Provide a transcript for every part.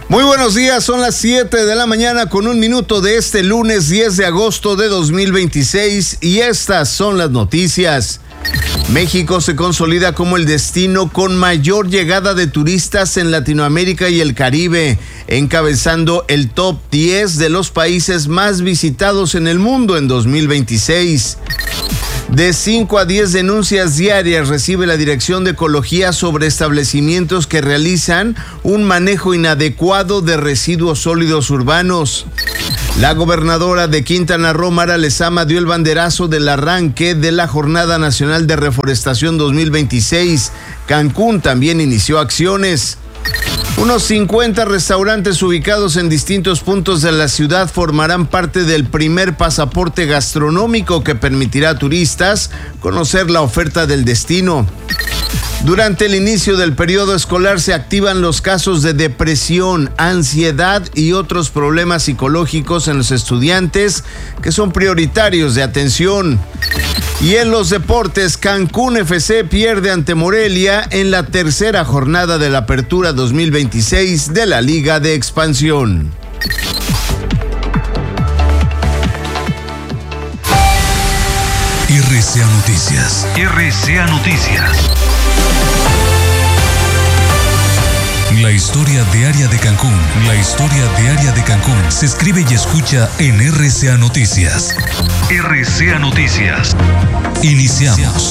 Muy buenos días, son las 7 de la mañana con 1 minuto de este lunes 10 de agosto de 2026 y estas son las noticias. México se consolida como el destino con mayor llegada de turistas en Latinoamérica y el Caribe, encabezando el top 10 de los países más visitados en el mundo en 2026. De 5 a 10 denuncias diarias recibe la Dirección de Ecología sobre establecimientos que realizan un manejo inadecuado de residuos sólidos urbanos. La gobernadora de Quintana Roo, Mara Lezama, dio el banderazo del arranque de la Jornada Nacional de Reforestación 2026. Cancún también inició acciones. Unos 50 restaurantes ubicados en distintos puntos de la ciudad formarán parte del primer pasaporte gastronómico que permitirá a turistas conocer la oferta del destino. Durante el inicio del periodo escolar se activan los casos de depresión, ansiedad y otros problemas psicológicos en los estudiantes que son prioritarios de atención. Y en los deportes, Cancún FC pierde ante Morelia en la tercera jornada de la Apertura 2026 de la Liga de Expansión. RCA Noticias. RCA Noticias. La historia diaria de Cancún. La historia diaria de Cancún se escribe y escucha en RCA Noticias. RCA Noticias. Iniciamos.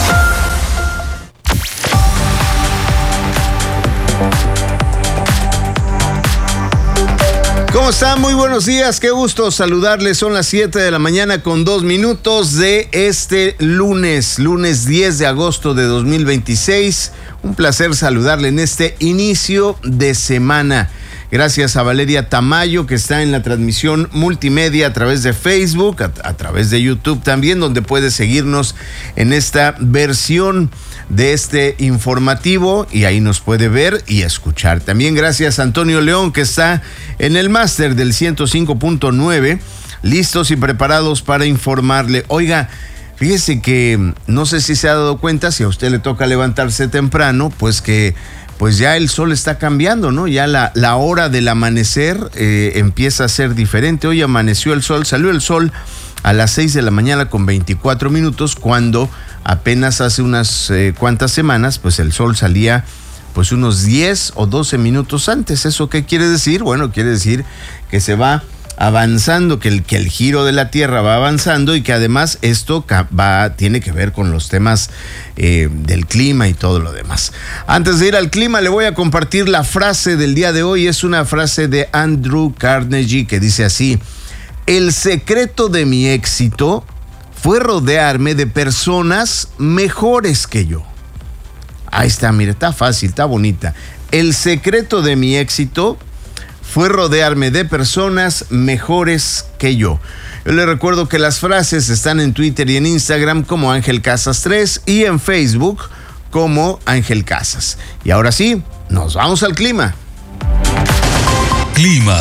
¿Cómo están? Muy buenos días, qué gusto saludarles. Son las 7 de la mañana con 2 minutos de este lunes 10 de agosto de 2026. Un placer saludarle en este inicio de semana. Gracias a Valeria Tamayo, que está en la transmisión multimedia a través de Facebook, a través de YouTube también, donde puede seguirnos en esta versión de este informativo y ahí nos puede ver y escuchar. También gracias a Antonio León, que está en el máster del 105.9, listos y preparados para informarle. Oiga, fíjese que no sé si se ha dado cuenta, si a usted le toca levantarse temprano, pues ya el sol está cambiando, ¿no? Ya la hora del amanecer empieza a ser diferente. Hoy amaneció el sol, salió el sol a las 6 de la mañana con 24 minutos, cuando apenas hace unas cuantas semanas, pues el sol salía pues unos 10 o 12 minutos antes. ¿Eso qué quiere decir? Bueno, quiere decir que se va avanzando, que el giro de la Tierra va avanzando y que además esto tiene que ver con los temas del clima y todo lo demás. Antes de ir al clima, le voy a compartir la frase del día de hoy. Es una frase de Andrew Carnegie que dice así: el secreto de mi éxito fue rodearme de personas mejores que yo. Ahí está, mire, está fácil, está bonita. El secreto de mi éxito fue rodearme de personas mejores que yo. Yo le recuerdo que las frases están en Twitter y en Instagram como Ángel Casas 3 y en Facebook como Ángel Casas. Y ahora sí, nos vamos al clima. Clima.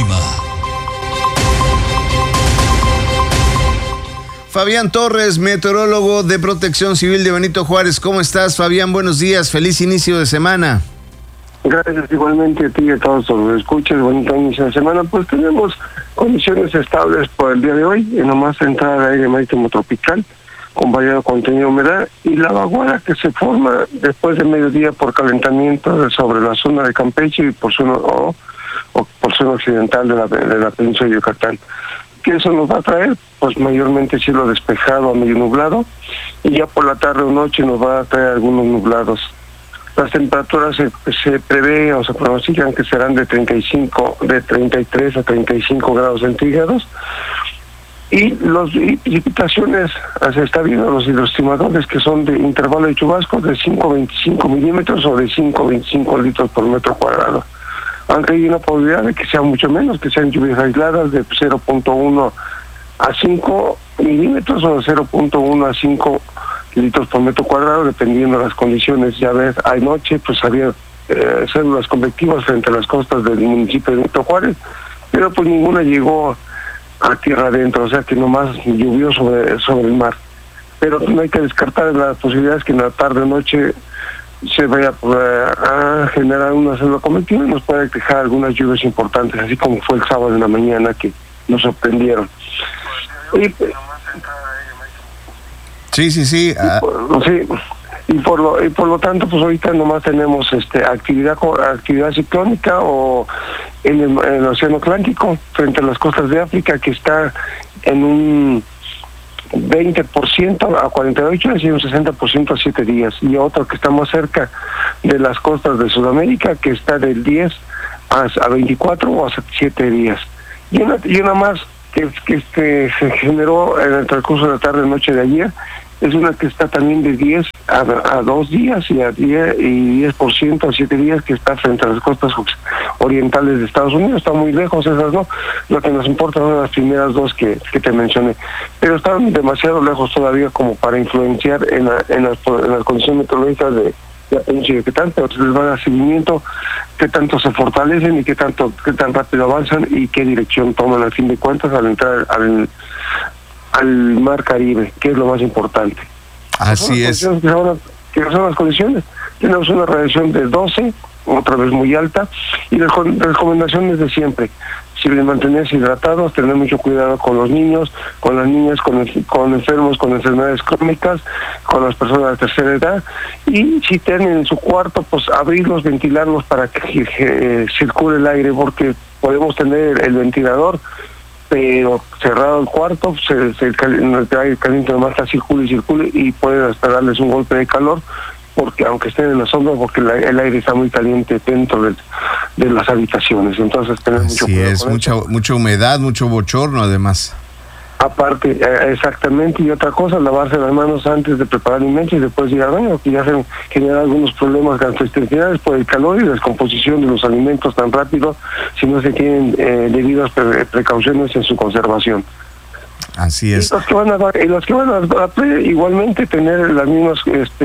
Fabián Torres, meteorólogo de Protección Civil de Benito Juárez. ¿Cómo estás, Fabián? Buenos días, feliz inicio de semana. Gracias igualmente a ti y a todos los escuchas. Bonito inicio de semana. Pues tenemos condiciones estables por el día de hoy, y nomás entrada de aire marítimo tropical con variado contenido de humedad y la vaguada que se forma después de mediodía por calentamiento sobre la zona de Campeche y por zona occidental de la península de Yucatán. ¿Qué eso nos va a traer? Pues mayormente cielo despejado a medio nublado, y ya por la tarde o noche nos va a traer algunos nublados. Las temperaturas se prevé o se pronostican que serán de 33 a 35 grados centígrados, y precipitaciones se está viendo los estimadores que son de intervalo de chubascos de 5 a 25 milímetros o de 5 a 25 litros por metro cuadrado. Aunque hay una probabilidad de que sea mucho menos, que sean lluvias aisladas de 0.1 a 5 milímetros o de 0.1 a 5 litros por metro cuadrado, dependiendo de las condiciones. Ya ves, anoche pues había células convectivas frente a las costas del municipio de Benito Juárez, pero pues ninguna llegó a tierra adentro, o sea que nomás llovió sobre el mar. Pero no hay que descartar las posibilidades que en la tarde-noche se vaya a generar una selva convectiva y nos puede dejar algunas lluvias importantes, así como fue el sábado en la mañana que nos sorprendieron. Sí. Y por lo tanto, pues ahorita nomás tenemos actividad ciclónica o en el Océano Atlántico frente a las costas de África, que está en un 20% a 48 días y un 60% a 7 días, y otro que está más cerca de las costas de Sudamérica, que está del 10 a 24 o a 7 días. Y una más que se generó en el transcurso de la tarde noche de ayer, es una que está también de 10 a 2 días y a 10% a 7 días, que está frente a las costas orientales de Estados Unidos. Está muy lejos esas, ¿no? Lo que nos importa son las primeras dos que te mencioné, pero están demasiado lejos todavía como para influenciar en las condiciones meteorológicas de la península de Yucatán, pero les va a dar seguimiento, qué tanto se fortalecen y qué tan rápido avanzan y qué dirección toman al fin de cuentas al entrar al Mar Caribe, que es lo más importante. Así es. Que son las condiciones. Tenemos una radiación de 12, otra vez muy alta, y las recomendaciones de siempre: si mantenerse hidratados, tener mucho cuidado con los niños, con las niñas, con enfermos, con enfermedades crónicas, con las personas de tercera edad, y si tienen en su cuarto, pues abrirlos, ventilarlos para que circule el aire, porque podemos tener el ventilador pero cerrado el cuarto, el aire caliente nomás está circule y puede hasta darles un golpe de calor, porque aunque estén en la sombra, porque el aire está muy caliente dentro de las habitaciones. Entonces tener mucho cuidado. Mucha humedad, mucho bochorno además. Aparte, exactamente, y otra cosa, lavarse las manos antes de preparar alimentos y después de ir al baño, que ya se generan algunos problemas gastrointestinales por el calor y la descomposición de los alimentos tan rápido si no se tienen debidas precauciones en su conservación. Así es. Y los que van a playa, igualmente tener las mismas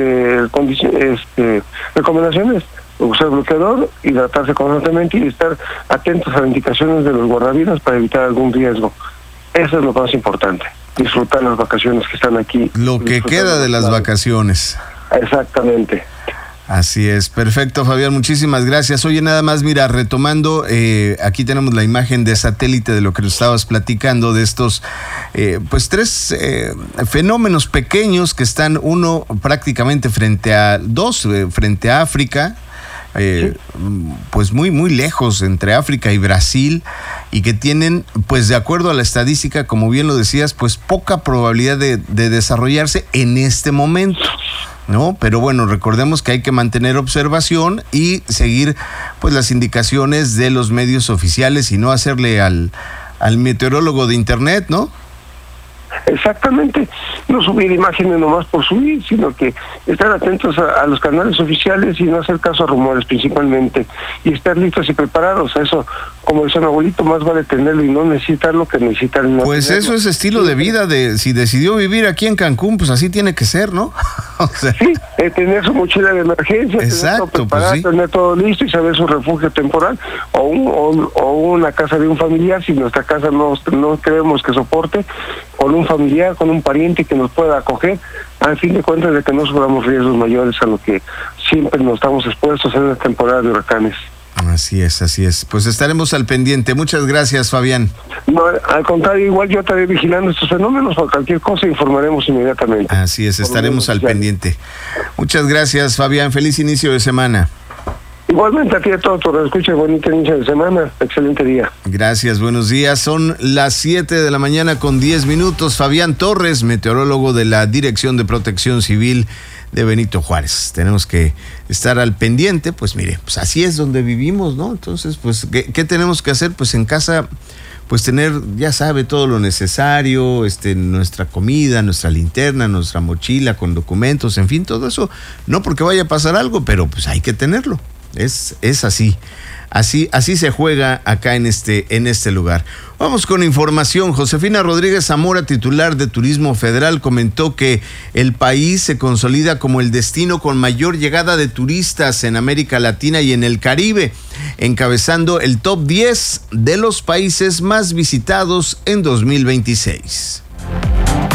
recomendaciones: usar bloqueador, hidratarse constantemente y estar atentos a las indicaciones de los guardavidas para evitar algún riesgo. Eso es lo más importante, disfrutar las vacaciones que están aquí. Lo que queda de las vacaciones. Exactamente. Así es, perfecto, Fabián, muchísimas gracias. Oye, nada más, mira, retomando, aquí tenemos la imagen de satélite de lo que nos estabas platicando, de estos, pues 3 fenómenos pequeños que están prácticamente frente a África, pues muy lejos, entre África y Brasil, y que tienen, pues de acuerdo a la estadística, como bien lo decías, pues poca probabilidad de desarrollarse en este momento, ¿no? Pero bueno, recordemos que hay que mantener observación y seguir pues las indicaciones de los medios oficiales y no hacerle al meteorólogo de internet, ¿no? Exactamente, no subir imágenes nomás por subir, sino que estar atentos a los canales oficiales y no hacer caso a rumores principalmente, y estar listos y preparados. Eso, como decía mi abuelito, más vale tenerlo y no necesitarlo que necesitarlo. Pues eso es estilo de vida, si decidió vivir aquí en Cancún, pues así tiene que ser, ¿no? O sea, sí, tener su mochila de emergencia, exacto, tener todo preparado, pues sí, tener todo listo y saber su refugio temporal o una casa de un familiar. Si nuestra casa no creemos que soporte, con un familiar, con un pariente que nos pueda acoger, al fin de cuentas, de que no suframos riesgos mayores a lo que siempre nos estamos expuestos en la temporada de huracanes. Así es. Pues estaremos al pendiente. Muchas gracias, Fabián. No, al contrario, igual yo estaré vigilando estos fenómenos. Por cualquier cosa informaremos inmediatamente. Así es, estaremos al pendiente. Muchas gracias, Fabián. Feliz inicio de semana. Igualmente a ti, a todos por escuchar. Bonito inicio de semana. Excelente día. Gracias, buenos días. Son las 7 de la mañana con 10 minutos. Fabián Torres, meteorólogo de la Dirección de Protección Civil de Benito Juárez. Tenemos que estar al pendiente, pues mire, pues así es donde vivimos, ¿no? Entonces, pues, ¿qué tenemos que hacer? Pues en casa, pues tener, ya sabe, todo lo necesario, nuestra comida, nuestra linterna, nuestra mochila con documentos, en fin, todo eso, no porque vaya a pasar algo, pero pues hay que tenerlo. Es así. Así se juega acá en este lugar. Vamos con información. Josefina Rodríguez Zamora, titular de Turismo Federal, comentó que el país se consolida como el destino con mayor llegada de turistas en América Latina y en el Caribe, encabezando el top 10 de los países más visitados en 2026.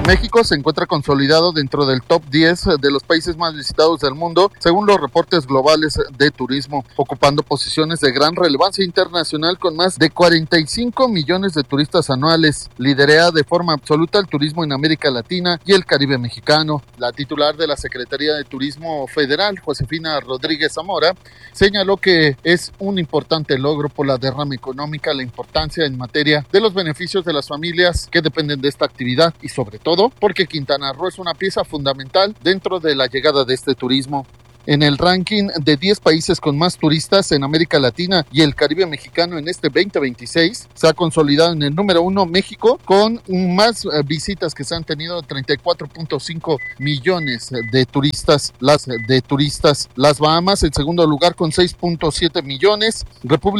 México se encuentra consolidado dentro del top 10 de los países más visitados del mundo, según los reportes globales de turismo, ocupando posiciones de gran relevancia internacional con más de 45 millones de turistas anuales. Lidera de forma absoluta el turismo en América Latina y el Caribe mexicano. La titular de la Secretaría de Turismo Federal, Josefina Rodríguez Zamora, señaló que es un importante logro por la derrama económica, la importancia en materia de los beneficios de las familias que dependen de esta actividad y sobre todo porque Quintana Roo es una pieza fundamental dentro de la llegada de este turismo. En el ranking de 10 países con más turistas en América Latina y el Caribe mexicano en este 2026, se ha consolidado en el número 1 México, con más visitas que se han tenido, 34.5 millones de turistas. Las Bahamas en segundo lugar con 6.7 millones, República